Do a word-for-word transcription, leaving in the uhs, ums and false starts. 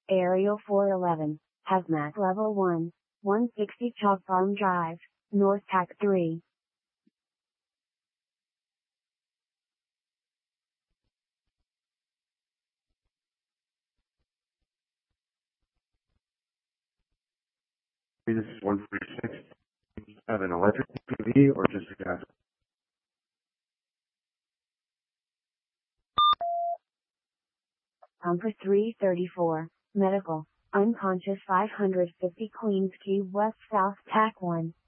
Aerial four eleven, Hazmat Level one, one sixty Chalk Farm Drive, North Tac three. This is one forty-six. Have an electric P V or just a gas? Pumper three thirty-four, Medical, unconscious five hundred fifty Queens Quay West South Tac one.